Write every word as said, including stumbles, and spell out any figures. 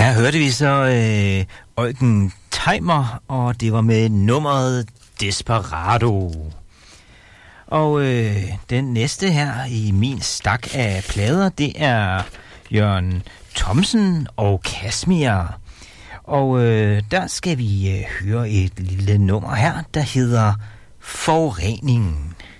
Her hørte vi så øh, Eugen Teimer, og det var med nummeret Desperado. Og øh, den næste her i min stak af plader, det er Jørgen Thomsen og Kashmir. Og øh, der skal vi øh, høre et lille nummer her, der hedder Forureningen.